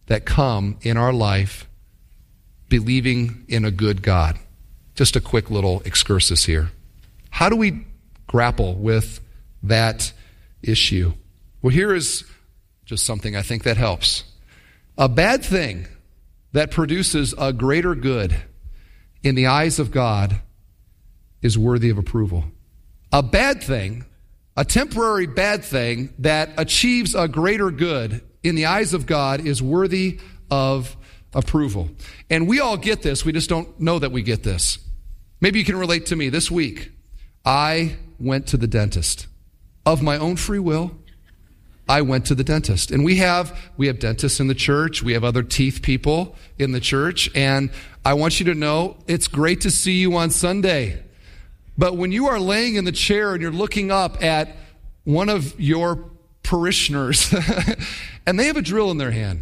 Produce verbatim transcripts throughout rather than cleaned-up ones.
that come in our life believing in a good God. Just a quick little excursus here. How do we grapple with that issue? Well, here is just something I think that helps. A bad thing that produces a greater good in the eyes of God is worthy of approval. A bad thing, a temporary bad thing that achieves a greater good in the eyes of God is worthy of approval. And we all get this. We just don't know that we get this. Maybe you can relate to me. This week, I went to the dentist. Of my own free will, I went to the dentist. And we have we have dentists in the church. We have other teeth people in the church. And I want you to know it's great to see you on Sunday. But when you are laying in the chair and you're looking up at one of your parishioners and they have a drill in their hand,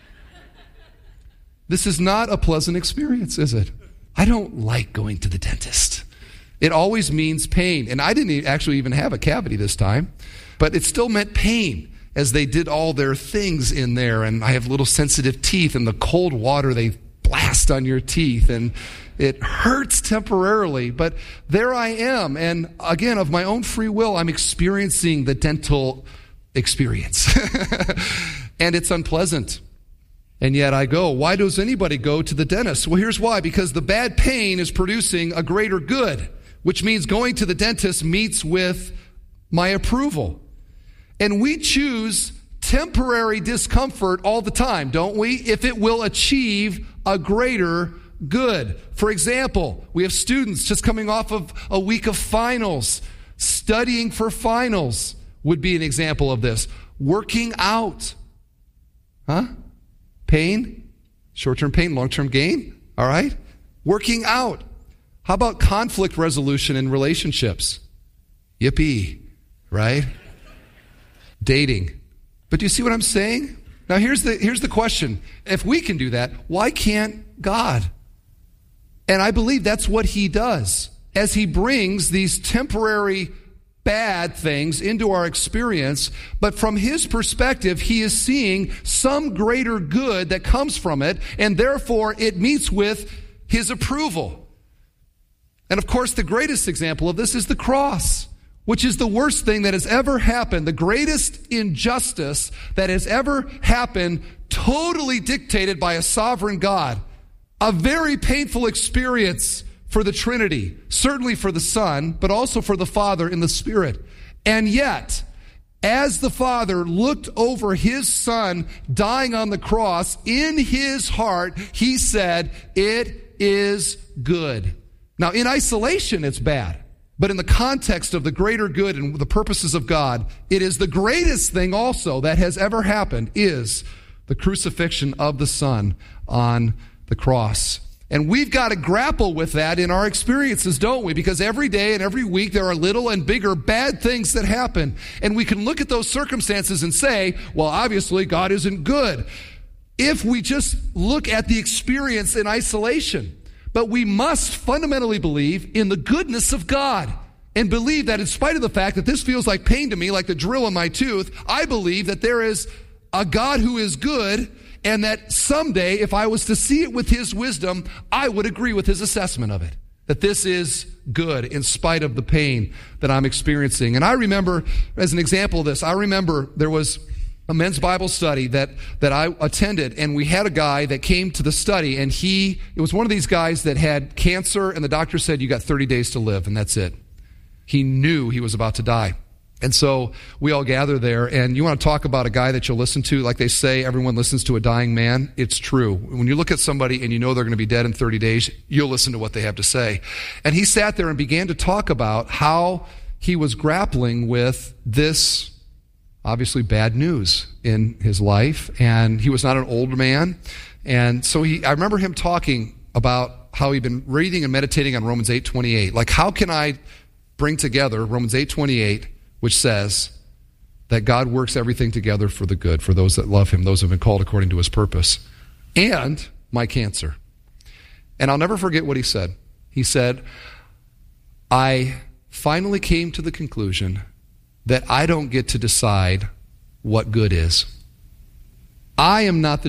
this is not a pleasant experience, is it? I don't like going to the dentist. It always means pain. And I didn't actually even have a cavity this time, but it still meant pain as they did all their things in there. And I have little sensitive teeth, and the cold water they blast on your teeth, and it hurts temporarily. But there I am. And again, of my own free will, I'm experiencing the dental experience. And it's unpleasant. And yet I go. Why does anybody go to the dentist? Well, here's why. Because the bad pain is producing a greater good, which means going to the dentist meets with my approval. And we choose temporary discomfort all the time, don't we? If it will achieve a greater good. For example, we have students just coming off of a week of finals. Studying for finals would be an example of this. Working out. Huh? Pain, short-term pain, long-term gain, all right? Working out. How about conflict resolution in relationships? Yippee, right? Dating. But do you see what I'm saying? Now here's the here's the question. If we can do that, why can't God? And I believe that's what he does. As he brings these temporary bad things into our experience, but from his perspective, he is seeing some greater good that comes from it, and therefore it meets with his approval. And of course, the greatest example of this is the cross, which is the worst thing that has ever happened, the greatest injustice that has ever happened, totally dictated by a sovereign God. A very painful experience for the Trinity, certainly for the Son, but also for the Father in the Spirit. And yet, as the Father looked over his Son dying on the cross, in his heart, he said, "It is good." Now, in isolation, it's bad. But in the context of the greater good and the purposes of God, it is the greatest thing also that has ever happened is the crucifixion of the Son on the cross. And we've got to grapple with that in our experiences, don't we? Because every day and every week there are little and bigger bad things that happen. And we can look at those circumstances and say, well, obviously God isn't good, if we just look at the experience in isolation. But we must fundamentally believe in the goodness of God and believe that in spite of the fact that this feels like pain to me, like the drill in my tooth, I believe that there is a God who is good, and that someday, if I was to see it with his wisdom, I would agree with his assessment of it. That this is good in spite of the pain that I'm experiencing. And I remember, as an example of this, I remember there was a men's Bible study that, that I attended, and we had a guy that came to the study, and he, it was one of these guys that had cancer, and the doctor said, you got thirty days to live, and that's it. He knew he was about to die. And so we all gather there, and you want to talk about a guy that you'll listen to, like they say, everyone listens to a dying man. It's true. When you look at somebody and you know they're going to be dead in thirty days, you'll listen to what they have to say. And he sat there and began to talk about how he was grappling with this obviously bad news in his life, and he was not an old man. And so he, I remember him talking about how he'd been reading and meditating on Romans eight twenty-eight. Like, how can I bring together Romans eight twenty-eight, which says that God works everything together for the good, for those that love him, those who have been called according to his purpose, and my cancer. And I'll never forget what he said. He said, I finally came to the conclusion that I don't get to decide what good is. I am not the